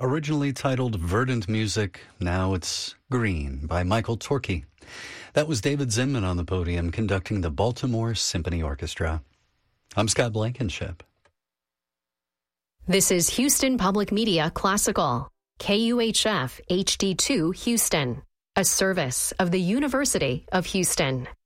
Originally titled Verdant Music, now it's Green by Michael Torkey. That was David Zinman on the podium conducting the Baltimore Symphony Orchestra. I'm Scott Blankenship. This is Houston Public Media Classical, KUHF HD2 Houston, a service of the University of Houston.